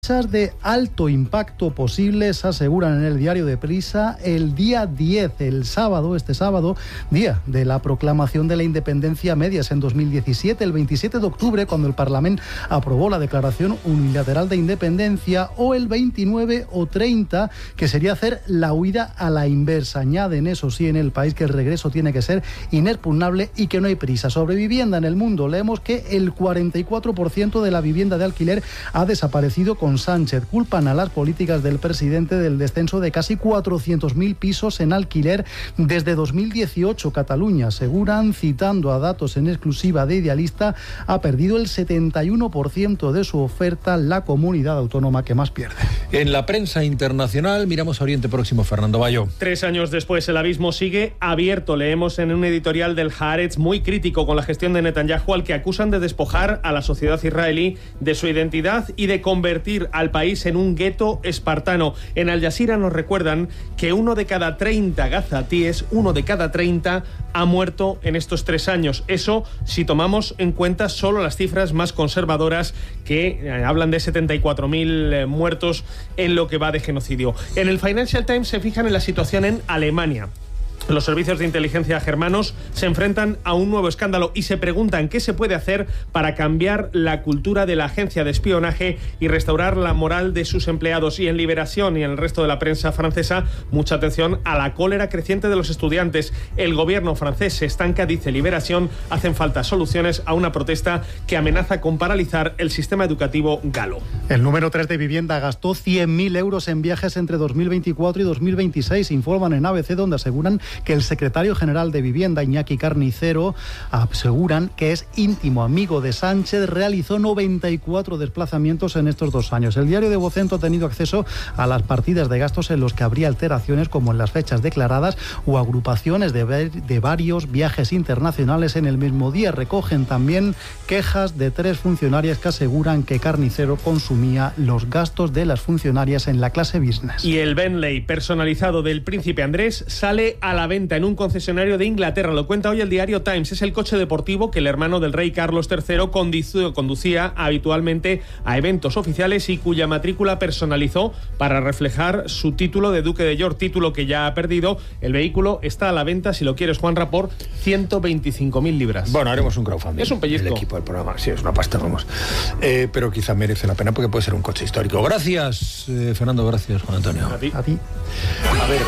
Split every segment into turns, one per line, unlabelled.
De alto impacto posibles, aseguran en el diario de Prisa, el día 10, este sábado, día de la proclamación de la independencia medias en 2017, el 27 de octubre, cuando el Parlamento aprobó la declaración unilateral de independencia, o el 29 o 30, que sería hacer la huida a la inversa. Añaden, eso sí, en El País, que el regreso tiene que ser inexpugnable y que no hay prisa. Sobre vivienda en el mundo, leemos que el 44% de la vivienda de alquiler ha desaparecido con Sánchez. Culpan a las políticas del presidente del descenso de casi 400.000 pisos en alquiler desde 2018. Cataluña, aseguran, citando a datos en exclusiva de Idealista, ha perdido el 71% de su oferta, la comunidad autónoma que más pierde.
En la prensa internacional miramos a Oriente Próximo, Fernando Bayo.
3 años después, el abismo sigue abierto. Leemos en un editorial del Haaretz muy crítico con la gestión de Netanyahu, al que acusan de despojar a la sociedad israelí de su identidad y de convertir al país en un gueto espartano. En Al Jazeera nos recuerdan que 1 de cada 30 gazatíes, 1 de cada 30 ha muerto en estos 3 años. Eso si tomamos en cuenta solo las cifras más conservadoras, que hablan de 74.000 muertos en lo que va de genocidio. En el Financial Times se fijan en la situación en Alemania. Los servicios de inteligencia germanos se enfrentan a un nuevo escándalo y se preguntan qué se puede hacer para cambiar la cultura de la agencia de espionaje y restaurar la moral de sus empleados. Y en Liberación y en el resto de la prensa francesa, mucha atención a la cólera creciente de los estudiantes. El gobierno francés se estanca, dice Liberación, hacen falta soluciones a una protesta que amenaza con paralizar el sistema educativo galo.
El número 3 de Vivienda gastó 100.000 euros en viajes entre 2024 y 2026, informan en ABC, donde aseguran que el secretario general de Vivienda, Iñaki Carnicero, aseguran que es íntimo amigo de Sánchez, realizó 94 desplazamientos en estos 2 años. El diario de Vocento ha tenido acceso a las partidas de gastos en los que habría alteraciones, como en las fechas declaradas o agrupaciones de varios viajes internacionales en el mismo día. Recogen también quejas de 3 funcionarias que aseguran que Carnicero consumía los gastos de las funcionarias en la clase business.
Y el Bentley personalizado del príncipe Andrés sale a la venta en un concesionario de Inglaterra. Lo cuenta hoy el diario Times. Es el coche deportivo que el hermano del rey Carlos III conducía habitualmente a eventos oficiales y cuya matrícula personalizó para reflejar su título de Duque de York, título que ya ha perdido. El vehículo está a la venta, si lo quieres, Juanra, por 125.000 libras.
Bueno, haremos un crowdfunding.
Es un pellizco.
El equipo del programa, sí, es una pasta, vamos. Pero quizá merece la pena porque puede ser un coche histórico. Gracias, Fernando, gracias, Juan Antonio.
A ti.
A ti.
A ver,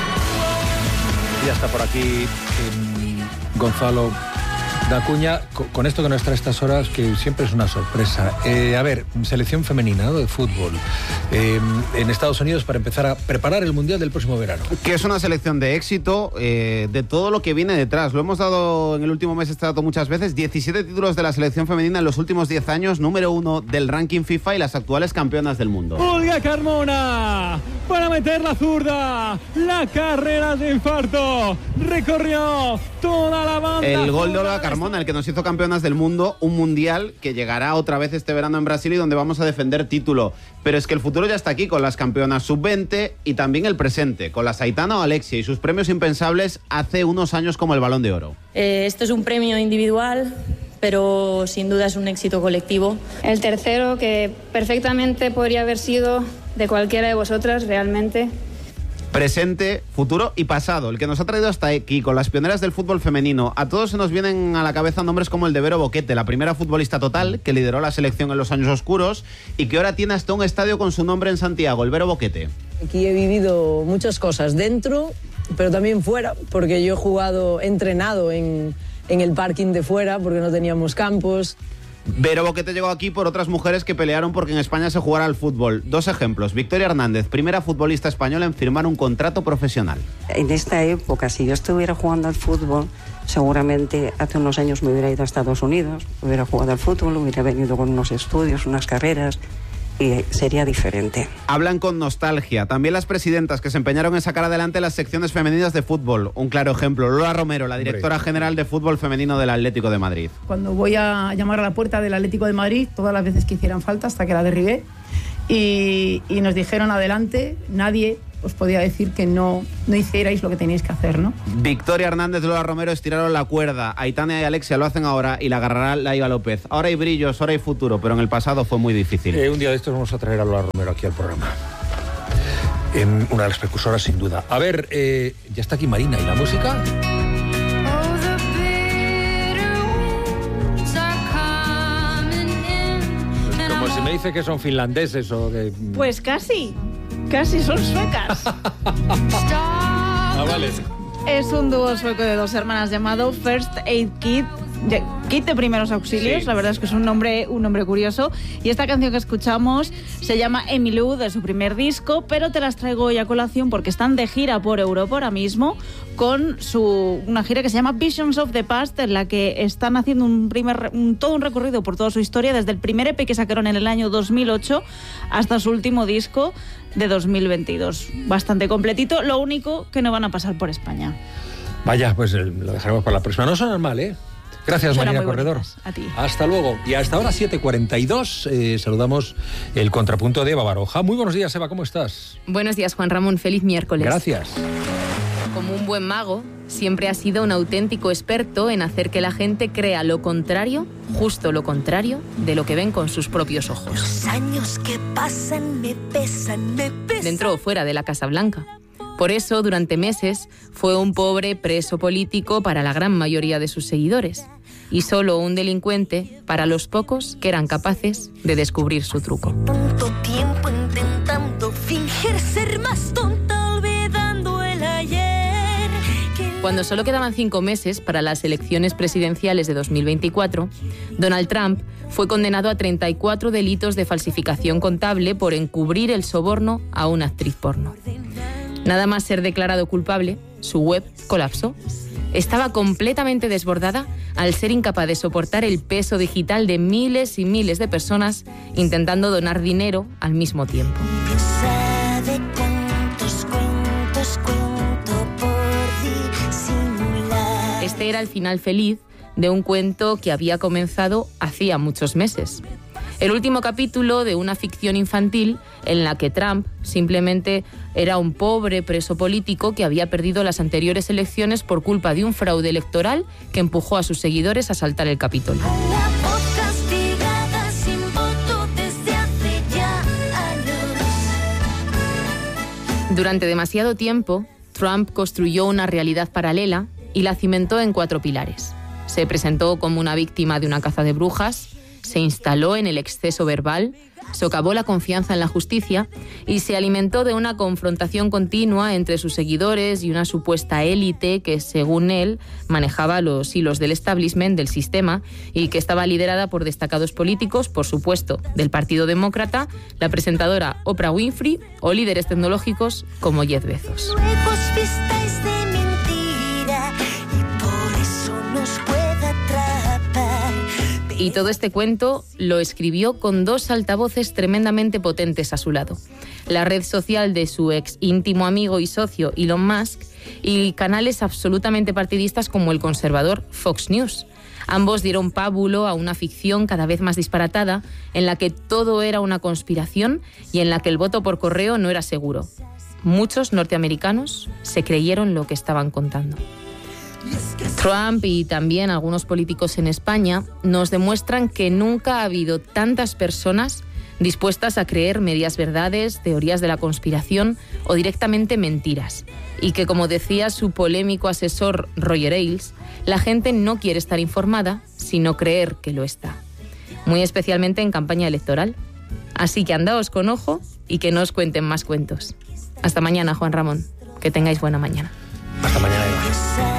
ya está por aquí Gonzalo Dacuña, con esto que nos trae estas horas, que siempre es una sorpresa. A ver, selección femenina, ¿no?, de fútbol en Estados Unidos para empezar a preparar el Mundial del próximo verano.
Que es una selección de éxito, de todo lo que viene detrás. Lo hemos dado en el último mes, este dato muchas veces. 17 títulos de la selección femenina en los últimos 10 años, número 1 del ranking FIFA y las actuales campeonas del mundo.
Olga Carmona para meter la zurda, la carrera de infarto, recorrió toda la banda.
El gol de Olga Carmona, el que nos hizo campeonas del mundo, un mundial que llegará otra vez este verano en Brasil y donde vamos a defender título. Pero es que el futuro ya está aquí, con las campeonas sub-20 y también el presente, con las Aitana o Alexia y sus premios impensables hace unos años, como el Balón de Oro.
Esto es un premio individual, pero sin duda es un éxito colectivo.
El tercero, que perfectamente podría haber sido de cualquiera de vosotras, realmente.
Presente, futuro y pasado, el que nos ha traído hasta aquí con las pioneras del fútbol femenino. A todos se nos vienen a la cabeza nombres como el de Vero Boquete, la primera futbolista total que lideró la selección en los años oscuros y que ahora tiene hasta un estadio con su nombre en Santiago, el Vero Boquete.
Aquí he vivido muchas cosas dentro, pero también fuera, porque yo he entrenado en el parking de fuera, porque no teníamos campos.
Vero Boquete llegó aquí por otras mujeres que pelearon porque en España se jugara al fútbol. 2 ejemplos. Victoria Hernández, primera futbolista española en firmar un contrato profesional.
En esta época, si yo estuviera jugando al fútbol, seguramente hace unos años me hubiera ido a Estados Unidos, hubiera jugado al fútbol, hubiera venido con unos estudios, unas carreras, y sería diferente.
Hablan con nostalgia. También las presidentas que se empeñaron en sacar adelante las secciones femeninas de fútbol. Un claro ejemplo, Lola Romero, la directora general de fútbol femenino del Atlético de Madrid.
Cuando voy a llamar a la puerta del Atlético de Madrid, todas las veces que hicieran falta, hasta que la derribé, y nos dijeron adelante, nadie os podía decir que no hicierais lo que teníais que hacer, ¿no?
Victoria Hernández, Lola Romero estiraron la cuerda. Aitana y Alexia lo hacen ahora y la agarrará Laiva López. Ahora hay brillos, ahora hay futuro, pero en el pasado fue muy difícil.
Un día de estos vamos a traer a Lola Romero aquí al programa. Una de las precursoras, sin duda. A ver, ya está aquí Marina. ¿Y la música? Como si me dice que son finlandeses o de...
Pues casi son suecas.
Vale.
Es un dúo sueco de dos hermanas llamado First Aid Kit. Kit de primeros auxilios, sí. La verdad es que es un nombre curioso. Y esta canción que escuchamos se llama Emmylou, de su primer disco, pero te las traigo hoy a colación porque están de gira por Europa ahora mismo con una gira que se llama Visions of the Past, en la que están haciendo todo un recorrido por toda su historia, desde el primer EP que sacaron en el año 2008 hasta su último disco de 2022. Bastante completito, lo único que no van a pasar por España.
Vaya, pues lo dejaremos para la próxima. No suenan mal, ¿eh? Gracias, Marina Corredor.
A ti.
Hasta luego. Y hasta ahora, 7:42, saludamos el contrapunto de Eva Baroja. Muy buenos días, Eva, ¿cómo estás?
Buenos días, Juan Ramón. Feliz miércoles.
Gracias.
Como un buen mago, siempre ha sido un auténtico experto en hacer que la gente crea lo contrario, justo lo contrario, de lo que ven con sus propios ojos.
Los años que pasan me pesan,
dentro o fuera de la Casa Blanca. Por eso, durante meses, fue un pobre preso político para la gran mayoría de sus seguidores y solo un delincuente para los pocos que eran capaces de descubrir su truco.
Tanto tiempo intentando fingir ser más tonta, olvidando el ayer.
Cuando solo quedaban 5 meses para las elecciones presidenciales de 2024, Donald Trump fue condenado a 34 delitos de falsificación contable por encubrir el soborno a una actriz porno. Nada más ser declarado culpable, su web colapsó. Estaba completamente desbordada al ser incapaz de soportar el peso digital de miles y miles de personas intentando donar dinero al mismo tiempo.
¿Sabe cuántos cuentos cuento por disimular?
Este era el final feliz de un cuento que había comenzado hacía muchos meses. El último capítulo de una ficción infantil en la que Trump simplemente era un pobre preso político que había perdido las anteriores elecciones por culpa de un fraude electoral que empujó a sus seguidores a asaltar el Capitolio. Durante demasiado tiempo, Trump construyó una realidad paralela y la cimentó en 4 pilares. Se presentó como una víctima de una caza de brujas, se instaló en el exceso verbal, socavó la confianza en la justicia y se alimentó de una confrontación continua entre sus seguidores y una supuesta élite que, según él, manejaba los hilos del establishment del sistema y que estaba liderada por destacados políticos, por supuesto, del Partido Demócrata, la presentadora Oprah Winfrey o líderes tecnológicos como Jeff Bezos. Y todo este cuento lo escribió con 2 altavoces tremendamente potentes a su lado. La red social de su ex íntimo amigo y socio Elon Musk y canales absolutamente partidistas como el conservador Fox News. Ambos dieron pábulo a una ficción cada vez más disparatada en la que todo era una conspiración y en la que el voto por correo no era seguro. Muchos norteamericanos se creyeron lo que estaban contando. Trump y también algunos políticos en España nos demuestran que nunca ha habido tantas personas dispuestas a creer medias verdades, teorías de la conspiración o directamente mentiras. Y que, como decía su polémico asesor Roger Ailes, la gente no quiere estar informada, sino creer que lo está. Muy especialmente en campaña electoral. Así que andaos con ojo y que no os cuenten más cuentos. Hasta mañana, Juan Ramón. Que tengáis buena mañana.
Hasta mañana, Eva.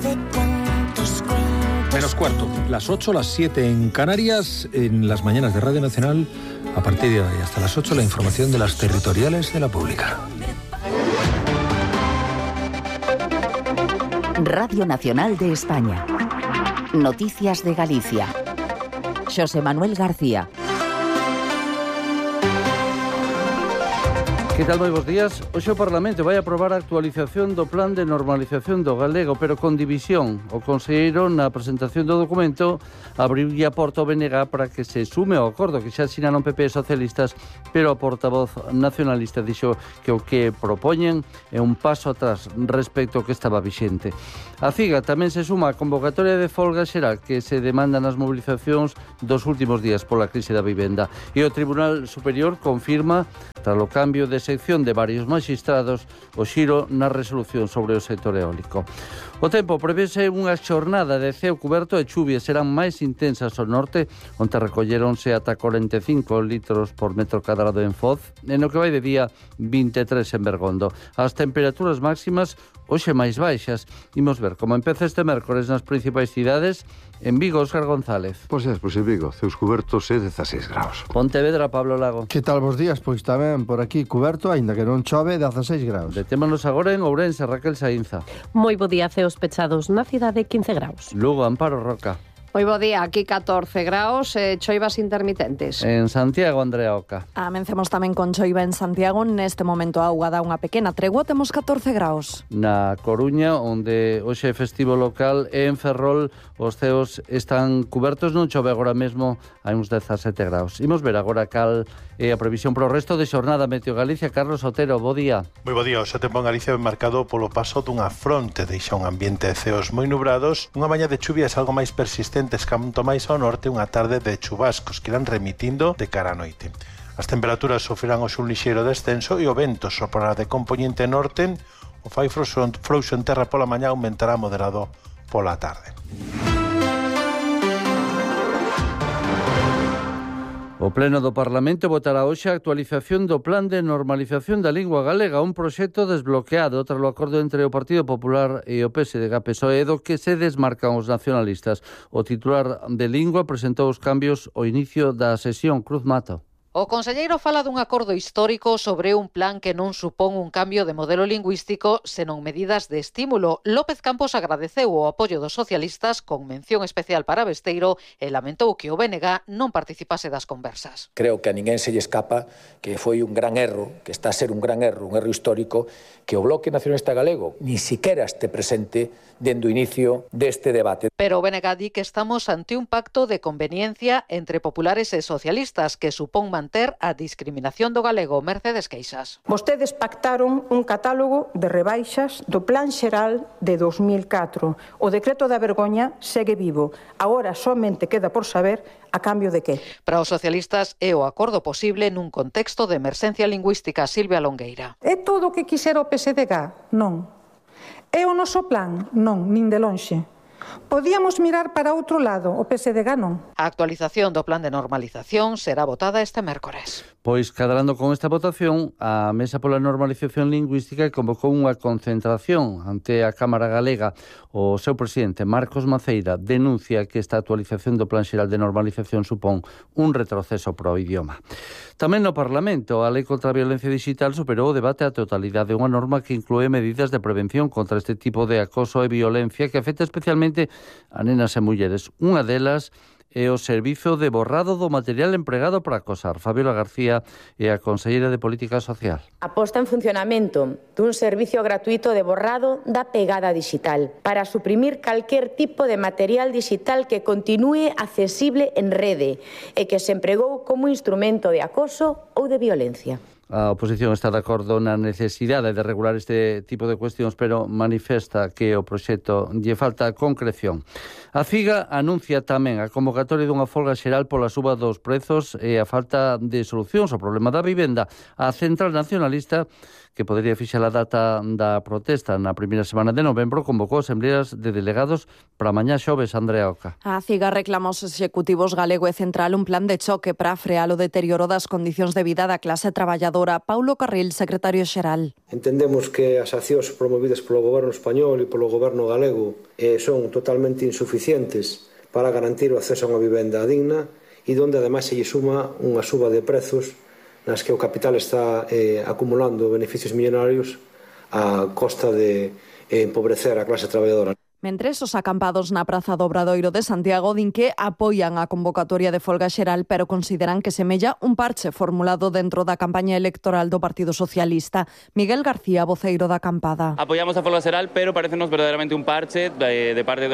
Menos cuarto, las 8, las 7 en Canarias, en las mañanas de Radio Nacional. A partir de hoy hasta las 8, la información de las territoriales de la pública.
Radio Nacional de España. Noticias de Galicia. José Manuel García.
Que tal, moi bons días? Hoxe o Parlamento vai aprobar a actualización do Plan de Normalización do Galego, pero con división. O conselleiro, na presentación do documento, abriu a porta ao BNG para que se sume ao acordo que xa asinaron PP e socialistas, pero a portavoz nacionalista dixo que o que propoñen é un paso atrás respecto ao que estaba vixente. A CIGA tamén se suma a convocatoria de folga xeral que se demanda nas mobilizacións dos últimos días pola crise da vivenda. E o Tribunal Superior confirma, tras o cambio de sección de varios magistrados, o xiro na resolución sobre o sector eólico. O tempo prevese unha xornada de ceo cuberto e chuvias serán máis intensas ao norte, onde recolleronse ata 45 litros por metro cadrado en Foz, e no que vai de día 23 en Bergondo. As temperaturas máximas hoxe máis baixas. Imos ver como empeza este mércores nas principais cidades. En Vigo, Óscar González.
Pois en Vigo, ceus cubertos e 16 graus.
Pontevedra, Pablo Lago.
Que tal vos días? Pois tamén por aquí cuberto, aínda que non chove, 16 graus.
Detémonos agora en Ourense, Raquel Saínza.
Moi bo día, ceos pechados na cidade, 15 graus.
Lugo, Amparo Roca.
Moi bo día, aquí 14 graus, choivas intermitentes.
En Santiago, Andrea Oca.
Amencemos tamén con choiva en Santiago, neste momento a auga dá unha pequena tregua, temos 14 graus.
Na Coruña, onde hoxe é festivo local, e en Ferrol os ceos están cubertos, non chove agora mesmo, hai uns 17 graus. Imos ver agora cal é a previsión pro resto de xornada Meteo Galicia. Carlos Otero, bo día.
Moi bo día, o tempo en Galicia é marcado polo paso dunha fronte, deixa un ambiente de ceos moi nubrados, unha mañá de chuvias algo máis persistentes, canto máis ao norte, unha tarde de chubascos que irán remitindo de cara a noite. As temperaturas sofrerán hoxe un lixeiro descenso e o vento soprará de compoñente norte, o fai frouxo en terra pola mañá, aumentará moderado pola tarde.
O Pleno do Parlamento votará hoxe a actualización do Plan de Normalización da Lingua Galega, un proxecto desbloqueado tras o acordo entre o Partido Popular e o PSDG-PSOE do que se desmarcan os nacionalistas. O titular de Lingua presentou os cambios ao inicio da sesión. Cruz Mato.
O conselleiro fala dun acordo histórico sobre un plan que non supón un cambio de modelo lingüístico, senón medidas de estímulo. López Campos agradeceu o apoio dos socialistas con mención especial para Besteiro e lamentou que o BNG non participase das conversas.
Creo que a ninguén se lle escapa que foi un gran erro, que está a ser un gran erro, un erro histórico, que o Bloque Nacionalista Galego ni siquiera este presente dende o inicio deste debate.
Pero o BNG di que estamos ante un pacto de conveniencia entre populares e socialistas que supón manter a discriminación do galego. Mercedes Queixas.
Vostedes pactaron un catálogo de rebaixas do Plan Xeral de 2004. O decreto da vergoña segue vivo. Agora somente queda por saber a cambio de que.
Para os socialistas é o acordo posible nun contexto de emerxencia lingüística. Silvia Longueira.
É todo o que quixera o PSDG? Non. É o noso plan? Non, nin de lonxe. Podíamos mirar para outro lado, o PSDG non.
A actualización do plan de normalización será votada este mércores.
Pois, cadrando con esta votación, a Mesa pola Normalización Lingüística convocou unha concentración ante a Cámara Galega. O seu presidente, Marcos Maceira, denuncia que esta actualización do Plan Xeral de Normalización supón un retroceso para o idioma. Tamén no Parlamento, a Lei contra a Violencia Digital superou o debate a totalidade, unha norma que inclúe medidas de prevención contra este tipo de acoso e violencia que afecta especialmente a nenas e mulleres. Unha delas é o servizo de borrado do material empregado para acosar. Fabiola García é a conselleira de Política Social.
A posta en funcionamento dun servicio gratuito de borrado da pegada digital para suprimir calquer tipo de material digital que continúe accesible en rede e que se empregou como instrumento de acoso ou de violencia.
A oposición está de acordo na necesidade de regular este tipo de cuestións, pero manifesta que o proxecto lle falta concreción. A CIGA anuncia tamén a convocatoria dunha folga xeral pola suba dos prezos e a falta de solucións ao problema da vivenda. A Central Nacionalista, que podería fixar a data da protesta na primeira semana de novembro, convocou asembleas de delegados para mañá xoves. Andrea Oca.
A CIGA reclama aos executivos galego e central un plan de choque para frear o deterioro das condicións de vida da clase traballadora. Paulo Carril, secretario xeral.
Entendemos que as accións promovidas polo goberno español e polo goberno galego son totalmente insuficientes para garantir o acceso a unha vivenda digna e donde ademais se lle suma unha suba de prezos nas que o capital está acumulando beneficios millonarios a costa de empobrecer a clase traballadora.
Mentres, os acampados na Praza do Obradoiro de Santiago din que apoian a convocatoria de folga xeral, pero consideran que semella un parche formulado dentro da campaña electoral do Partido Socialista. Miguel García, voceiro da acampada.
Apoiamos a folga xeral, pero parecenos verdadeiramente un parche de parte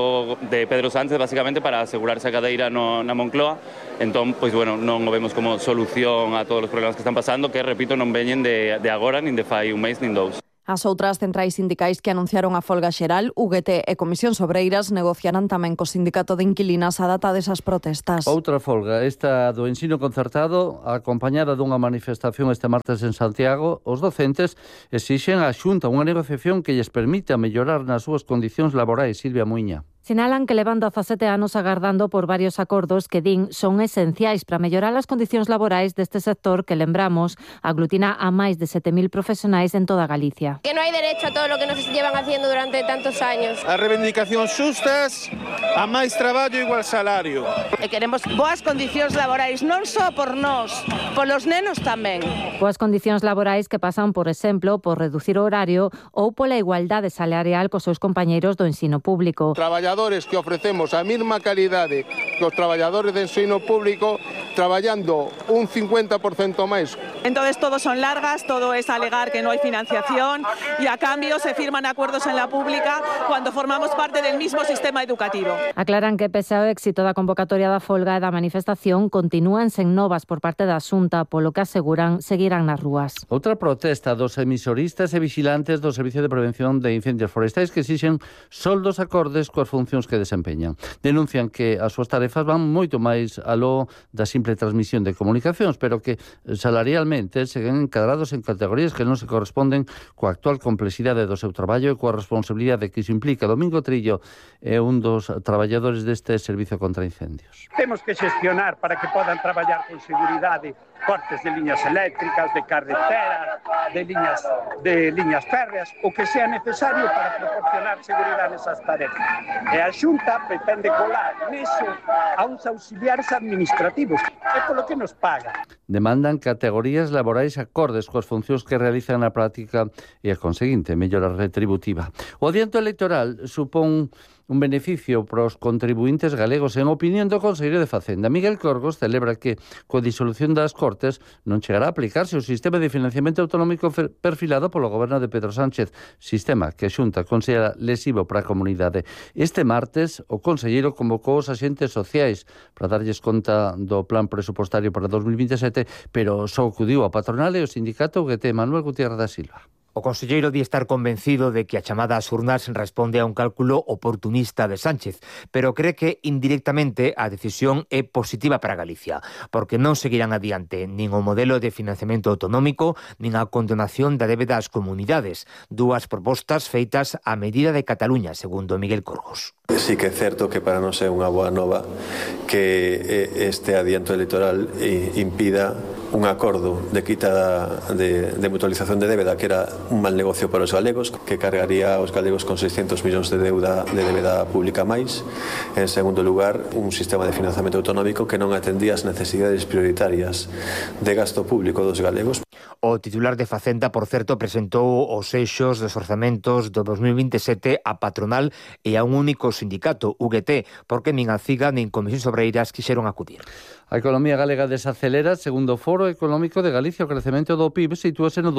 de Pedro Sánchez, basicamente, para asegurarse a cadeira na Moncloa. Entón, pois, bueno, non o vemos como solución a todos os problemas que están pasando, que, repito, non veñen de agora, nin de fai un mes, nin dous.
As outras centrais sindicais que anunciaron a folga xeral, UGT e Comisións Obreiras, negociarán tamén co Sindicato de Inquilinas a data desas protestas.
Outra folga, esta do ensino concertado, acompañada dunha manifestación este martes en Santiago. Os docentes exixen á Xunta unha negociación que lles permita mellorar nas súas condicións laborais. Silvia Muiña.
Sinalan que levan 17 anos agardando por varios acordos que din son esenciais para mellorar as condicións laborais deste sector que, lembramos, aglutina a máis de 7.000 profesionais en toda Galicia.
Que non hai derecho a todo lo que nos llevan haciendo durante tantos años.
As reivindicacións xustas, a máis traballo e igual salario.
E queremos boas condicións laborais, non só por nós, polos nenos tamén.
Boas condicións laborais que pasan, por exemplo, por reducir o horario ou pola igualdade salarial cos seus compañeiros do ensino público.
Que ofrecemos a mesma calidade que os traballadores de ensino público, traballando un 50% máis.
Entonces todo son largas, todo es alegar que no hay financiación y a cambio se firman acuerdos en la pública cuando formamos parte del mismo sistema educativo.
Aclaran que pese ao éxito da convocatoria da folga e da manifestación, continúan sen novas por parte da Xunta, polo que aseguran seguirán nas rúas.
Outra protesta dos emisoristas e vigilantes do Servicio de Prevención de Incendios Forestais que exixen soldos acordes coas funcións que desempeñan. Denuncian que as súas tarefas van moito máis aló da simple transmisión de comunicacións, pero que salarialmente seguen encadrados en categorías que non se corresponden coa actual complexidade do seu traballo e coa responsabilidade que iso implica. Domingo Trillo é un dos traballadores deste Servicio contra Incendios.
Temos que xestionar para que podan traballar con seguridade cortes de liñas eléctricas, de carreteras, de liñas férreas, o que sea necesario para proporcionar seguridade nesas tarefas. E a Xunta pretende colar niso a uns auxiliares administrativos, é polo que nos paga.
Demandan categorías laborais acordes coas funcións que realizan na práctica e a conseguinte mellora retributiva. O adianto electoral supón un beneficio para os contribuintes galegos. En opinión do Conselleiro de Facenda, Miguel Corgos, celebra que coa disolución das Cortes non chegará a aplicarse o sistema de financiamento autonómico perfilado polo goberno de Pedro Sánchez, sistema que a Xunta considera lesivo para a comunidade. Este martes, o Conselleiro convocou os axentes sociais para darlles conta do plan presupostario para 2027, pero só acudiu a patronal e o sindicato UGT. Manuel Gutiérrez da Silva.
O conselleiro di estar convencido de que a chamada ás urnas responde a un cálculo oportunista de Sánchez, pero cree que indirectamente a decisión é positiva para Galicia, porque non seguirán adiante nin o modelo de financiamento autonómico nin a condonación da débeda ás comunidades, dúas propostas feitas a medida de Cataluña, segundo Miguel Corgos.
Sí que é certo que para nós é unha boa nova que este adianto electoral impida un acordo de quita de mutualización de débeda que era un mal negocio para os galegos, que cargaría os galegos con 600 millóns de débeda pública máis. En segundo lugar, un sistema de financiamento autonómico que non atendía as necesidades prioritarias de gasto público dos galegos.
O titular de Facenda, por certo, presentou os eixos dos orzamentos do 2027 a patronal e a un único sindicato, UGT, porque nin a CIGA nin Comisións Obreiras quixeron acudir.
A economía galega desacelera, segundo o Foro Económico de Galicia. O crecemento do PIB sitúase no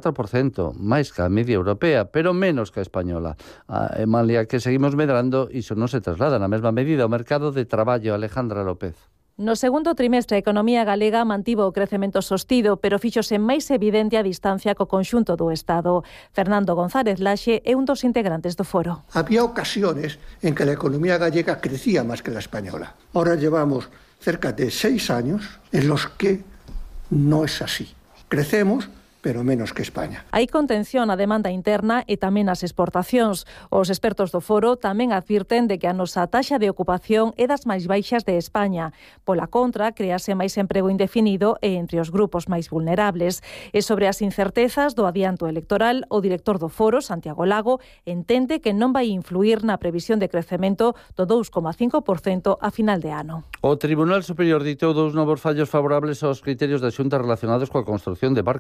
2,4%, máis que a media europea, pero menos que a española. E malia que seguimos medrando, iso non se traslada na mesma medida ao mercado de traballo. Alejandra López.
No segundo trimestre, a economía galega mantivo o crecemento sostido, pero fíxose máis evidente a distancia co conxunto do Estado. Fernando González Laxe é un dos integrantes do foro.
Había ocasiones en que la economía gallega crecía más que la española. Ahora llevamos cerca de 6 años en los que no es así. Crecemos, pero menos que España.
Hai contención á demanda interna e tamén as exportacións. Os expertos do foro tamén advirten de que a nosa taxa de ocupación é das máis baixas de España. Pola contra, crease máis emprego indefinido e entre os grupos máis vulnerables. E sobre as incertezas do adianto electoral, o director do foro, Santiago Lago, entende que non vai influir na previsión de crecemento do 2,5% a final de ano.
O Tribunal Superior ditou 2 novos fallos favorables aos criterios da Xunta relacionados coa construción de parques eólicos.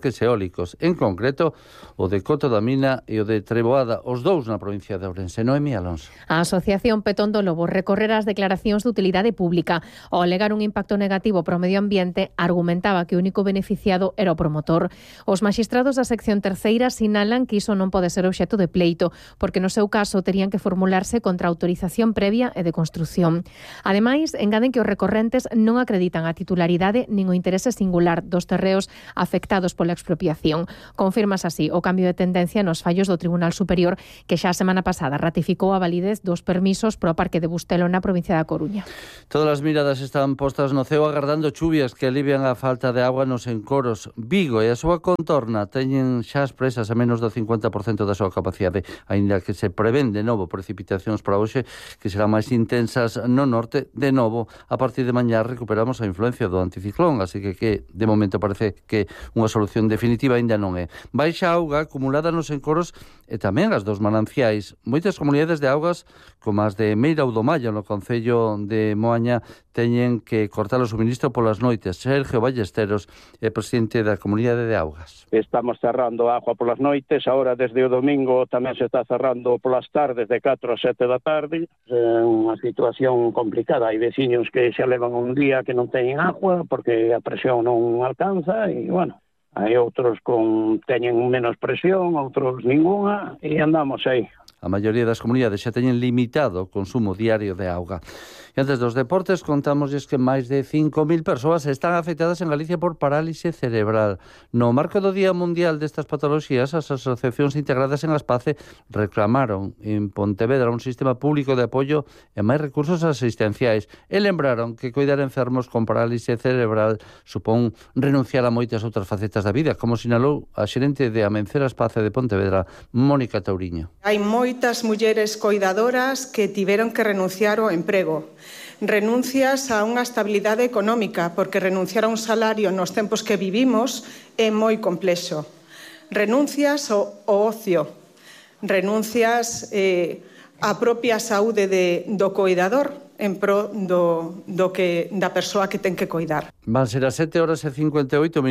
históricos, en concreto o de Coto da Mina e o de Treboada, os dous na provincia de Ourense. Noemi Alonso.
A Asociación Petón do Lobo recorrera as declaracións de utilidade pública. Ao alegar un impacto negativo para o medio ambiente, argumentaba que o único beneficiado era o promotor. Os maxistrados da sección terceira sinalan que iso non pode ser obxecto de pleito, porque no seu caso terían que formularse contra autorización previa e de construción. Ademais, engaden que os recorrentes non acreditan a titularidade nin o interese singular dos terreos afectados pola expropiación. Confirmas así o cambio de tendencia nos fallos do Tribunal Superior, que xa a semana pasada ratificou a validez dos permisos pro Parque de Bustelo na provincia da Coruña.
Todas as miradas están postas no ceo agardando chuvias que alivian a falta de agua nos encoros. Vigo e a súa contorna teñen xa as presas a menos do 50% da súa capacidade, aínda que se prevén de novo precipitacións para hoxe que serán máis intensas no norte. De novo, a partir de mañá recuperamos a influencia do anticiclón, así que de momento parece que unha solución definitiva aínda non é. Baixa auga acumulada nos encoros e tamén as dos mananciais. Moitas comunidades de augas, como as de Meira ou do Mallo, no concello de Moaña, teñen que cortar o suministro polas noites. Sergio Ballesteros é presidente da Comunidade de Augas.
Estamos cerrando a agua polas noites, agora desde o domingo tamén se está cerrando polas tardes de 4 a 7 da tarde. É unha situación complicada, hai veciños que xa levan un día que non teñen agua porque a presión non alcanza e, bueno, hai outros teñen menos presión, outros ningunha e andamos aí.
A maioría das comunidades xa teñen limitado o consumo diario de auga. E antes dos deportes, contámosles que máis de 5.000 persoas están afectadas en Galicia por parálise cerebral. No marco do Día Mundial destas patoloxías, as asociacións integradas en Aspace reclamaron en Pontevedra un sistema público de apoio e máis recursos asistenciais e lembraron que coidar enfermos con parálise cerebral supón renunciar a moitas outras facetas da vida, como sinalou a xerente de Amencer Aspace de Pontevedra, Mónica Tauriño.
Hai moitas mulleres coidadoras que tiveron que renunciar ao emprego. Renuncias a unha estabilidade económica, porque renunciar a un salario nos tempos que vivimos é moi complexo. Renuncias ao ocio, renuncias á propia saúde do coidador en pro da persoa que ten que coidar.
Van ser as 7:58.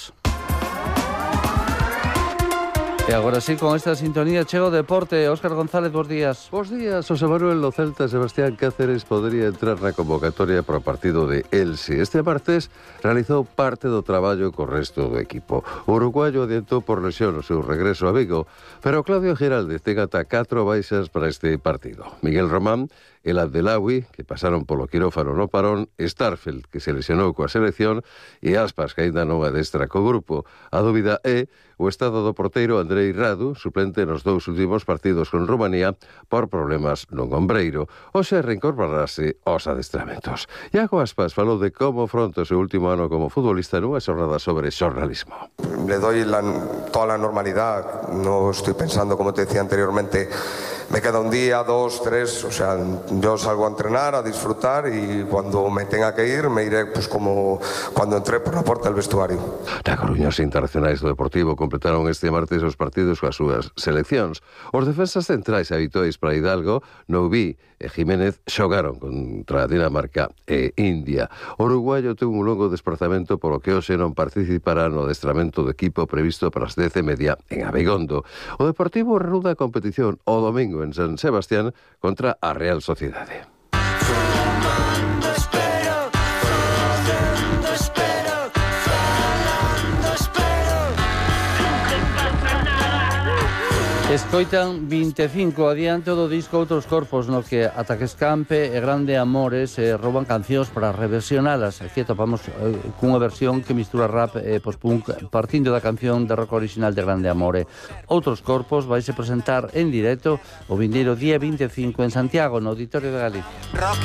E agora sí, con esta sintonía chega o deporte. Óscar González, bons días.
Bons días, José Manuel. O Celta Sebastián Cáceres podría entrar na convocatoria para o partido de Elche. Este martes realizou parte do traballo co resto do equipo. O uruguayo adiantou por lesión o seu regreso a Vigo, pero Claudio Giralde ten ata 4 baixas para este partido. Miguel Román, el Abdelawi, que pasaron polo quirófano no parón, Starfelt, que se lesionou coa selección, e Aspas, que aínda non adestra co grupo. A dúbida é o estado do porteiro Andrei Radu, suplente nos 2 últimos partidos con Rumanía por problemas nun ombreiro. Hoxe reincorporarase aos adestramentos. Iago Aspas falou de como afronta o seu último ano como futbolista nunha xornada sobre xornalismo.
Le doy toda la normalidad, no estoy pensando, como te decía anteriormente, me queda un día, 2, 3, o sea, yo salgo a entrenar, a disfrutar y cuando me tenga que ir, me iré pues como cuando entré por la puerta del vestuario.
Na Coruña, os internacionais do Deportivo completaron este martes os partidos coas súas seleccións. Os defensas centrais habituais para Hidalgo, Noubí e Jiménez xogaron contra Dinamarca e India. O uruguayo ten un longo desplazamento polo que hoxe non participará no adestramento do equipo previsto para as 10:30 en Abegondo. O Deportivo reanuda a competición o domingo en San Sebastián contra a Real Sociedade.
Escoitan 25 adiante do disco Outros Corpos, no que Ataques Campe e Grande Amores rouban cancións para reversionalas. Aquí topamos cunha versión que mistura rap e post-punk partindo da canción de rock original de Grande Amore. Outros Corpos vaise presentar en directo o vindeiro día 25 en Santiago, no Auditorio de Galicia.